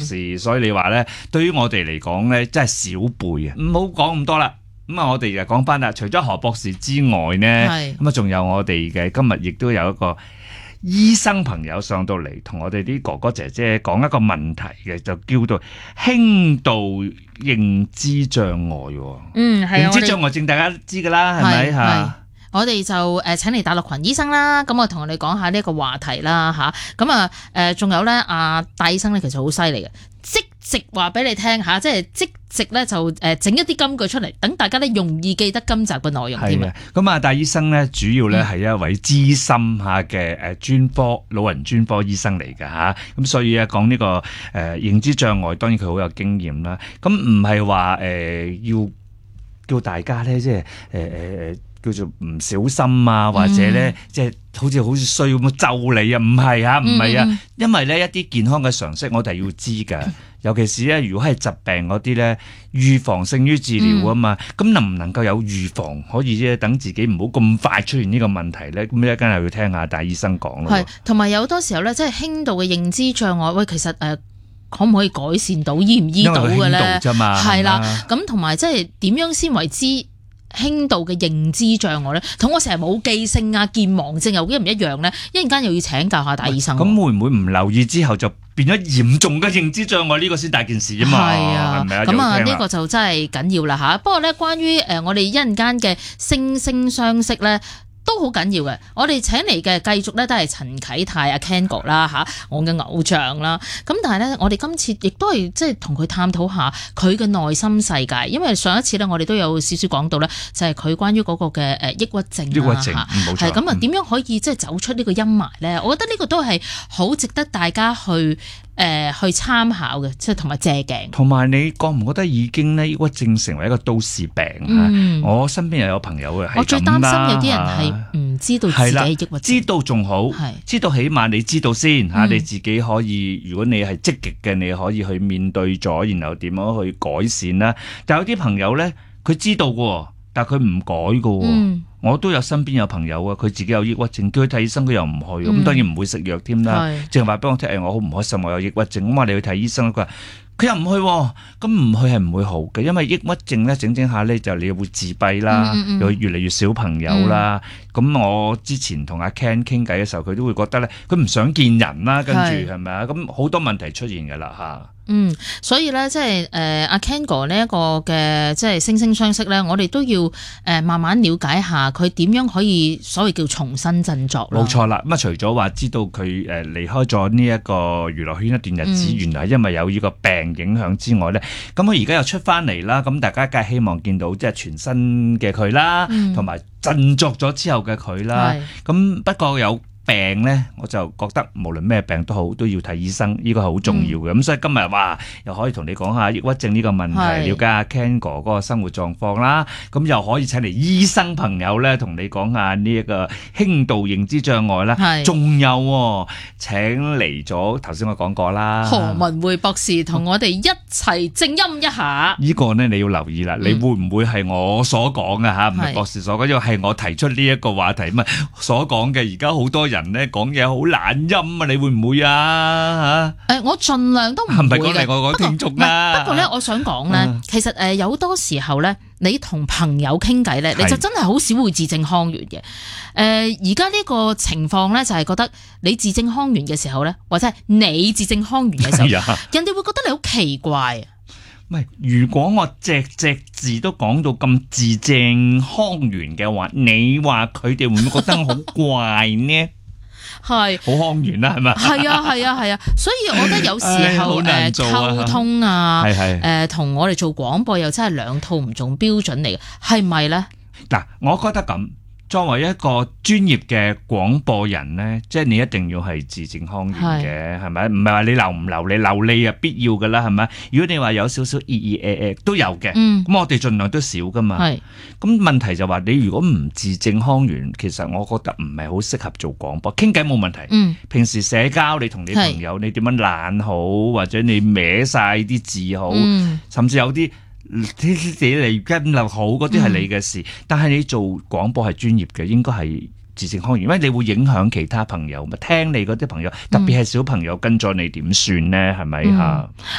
士，所以你話咧，對於我哋嚟講咧，真係小輩啊！唔好講咁多啦。咁啊，我哋就講翻啦。除咗何博士之外呢，咁啊，仲有我哋嘅今日亦都有一個醫生朋友上到嚟，同我哋啲哥哥姐姐講一個問題嘅，就叫做輕度認知障礙。係認知障礙症大家知噶啦，係咪吓？ 我哋就請嚟戴樂群醫生啦，咁我同我哋講下呢一個話題啦吓，咁啊仲有咧戴醫生咧其實好犀利嘅，即席話俾你聽吓，即係即席咧就整一啲金句出嚟，等大家咧容易記得今集嘅內容添啊。 咁啊，戴醫生咧主要咧係一位資深下嘅專科老人專科醫生嚟㗎吓，咁所以講呢個認知障礙，當然佢好有經驗啦。咁唔係話要叫大家咧即係叫做唔小心啊，或者咧即係好似衰咁咒你啊，唔係啊，唔係啊，因為咧一啲健康嘅常識我哋要知㗎，尤其是咧如果係疾病嗰啲咧，預防勝於治療啊嘛，咁能唔能夠有預防可以啫，等自己唔好咁快出現呢個問題咧？咁一陣係要聽下戴醫生講咯。係， 同埋有好多時候咧，即係輕度嘅認知障礙，喂，其實可唔可以改善到，醫唔醫到嘅咧？係啦，咁同埋即係點樣先為之輕度嘅認知障礙咧，同我成日冇記性啊、健忘症又一唔一樣咧？一陣間又要請教下戴醫生。咁會唔會唔留意之後就變咗嚴重嘅認知障礙？呢個先大件事啊嘛。係啊，咁啊呢個就真係緊要啦吓。不過咧，關於我哋一陣間嘅惺惺相惜咧，都好緊要嘅，我哋請嚟嘅繼續咧都係陳啟泰阿 Ken 哥啦吓，我嘅偶像啦。咁但係咧，我哋今次亦都係即係同佢探討下佢嘅內心世界，因為上一次咧我哋都有少少講到咧，就係佢關於嗰個嘅抑鬱症啦吓，係咁啊，點樣可以即係走出呢個陰霾咧？我覺得呢個都係好值得大家去參考嘅，即係同埋借鏡。 同埋你覺唔覺得已經呢抑鬱症成為一個都市病？我身邊又有朋友嘅係咁啦。 我最擔心有啲人係唔知道自己抑鬱症， 知道仲好，知道起碼你知道先吓，你自己可以，如果你係積極嘅，你可以去面對咗，然後點樣去改善啦。但有啲朋友咧，佢知道嘅，但係佢唔改嘅。我都有身邊有朋友啊，佢自己有抑鬱症，叫佢睇醫生佢又唔去，咁當然唔會食藥添啦，淨係話俾我聽，我好唔開心，我有抑鬱症，咁我哋去睇醫生，佢話佢又唔去，咁唔去係唔會好嘅，因為抑鬱症咧整下咧就你會自閉啦，又越嚟越少朋友啦。咁我之前同阿 Ken 傾偈嘅時候，佢都會覺得咧，佢唔想見人啦，跟住係咪啊？咁好多問題出現㗎啦嚇。 所以咧，即係阿 Ken 哥呢一個嘅即係惺惺相惜咧，我哋都要慢慢了解下佢點樣可以所謂叫重新振作。 冇錯啦，咁啊除咗話知道佢離開咗呢一個娛樂圈一段日子，原來因為有呢個病影響之外咧，咁佢而家又出翻嚟啦，咁大家梗係希望見到即係全新嘅佢啦，同埋振作咗之後嘅佢啦。咁不過有病咧，我就覺得無論咩病都好，都要睇醫生，呢個係好重要嘅。咁所以今日又可以同你講下抑鬱症呢個問題，了解下 Ken 哥嗰個生活狀況啦。咁又可以請嚟醫生朋友咧，同你講下呢一個輕度認知障礙啦。仲有請嚟咗頭先我講過啦， 何文匯博士同我哋一齊正音一下。 呢個呢你要留意啦，你會唔會係我所講嘅吓？唔係博士所講，因為係我提出呢一個話題嘛，所講嘅。而家好多人咧講嘢好懶音啊，你會唔會啊？ 我盡量都唔會嘅。係咪講嚟我講聽眾啦？不過咧，我想講咧，其實有好多時候咧，你同朋友傾偈咧，你就真係好少會字正腔圓嘅。而家呢個情況咧，就係覺得你字正腔圓嘅時候咧，或者係你字正腔圓嘅時候，人哋會覺得你好奇怪啊。 唔係，如果我隻字都講到咁字正腔圓嘅話，你話佢哋會唔會覺得好怪呢？ 係好腔圓啦，係咪？ 係啊，所以我覺得有時候溝通同我哋做廣播又真係兩套唔同標準嚟嘅，係咪咧？ 嗱，我覺得咁。作為一個專業嘅廣播人咧，即係你一定要係字正腔圓嘅，係咪？唔係話你流唔流，你流利啊必要噶啦，係咪？如果你話有少少都有嘅，咁我哋盡量都少噶嘛。咁問題就話你如果唔字正腔圓，其實我覺得唔係好適合做廣播。傾偈冇問題，平時社交你同你朋友你點樣懶好，或者你歪晒啲字好，甚至有啲自己嚟跟又好，嗰啲係你嘅事。但係你做廣播係專業嘅，應該係字正腔圓，因為你會影響其他朋友，咪聽你嗰啲朋友，特別係小朋友跟咗你點算呢？係咪吓？